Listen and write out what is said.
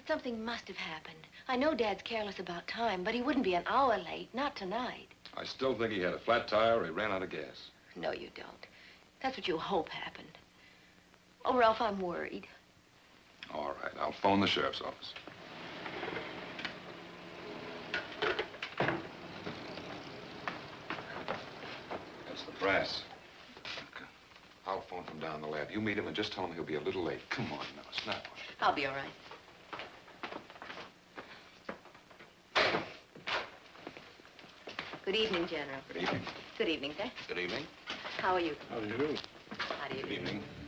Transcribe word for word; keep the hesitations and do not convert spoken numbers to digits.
Something must have happened. I know Dad's careless about time, but he wouldn't be an hour late, not tonight. I still think he had a flat tire or he ran out of gas. No, you don't. That's what you hope happened. Oh, Ralph, I'm worried. All right, I'll phone the sheriff's office. That's the brass. Okay. I'll phone from down the lab. You meet him and just tell him he'll be a little late. Come on now, snap on it. I'll be all right. Good evening, General. Good evening. Good evening, sir. Good evening. How are you? How do you do? How do you Good do? evening.